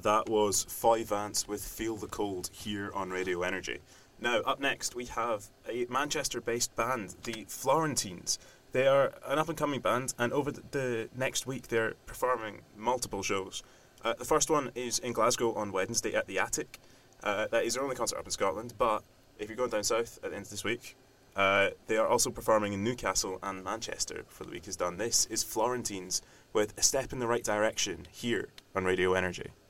That was Five Ants with Feel the Cold here on Radio Energy. Now, up next, we have a Manchester-based band, the Florentines. They are an up-and-coming band, and over the next week, they're performing multiple shows. The first one is in Glasgow on Wednesday at the Attic. That is their only concert up in Scotland, but if you're going down south at the end of this week, they are also performing in Newcastle and Manchester before the week is done. This is Florentines with A Step in the Right Direction here on Radio Energy.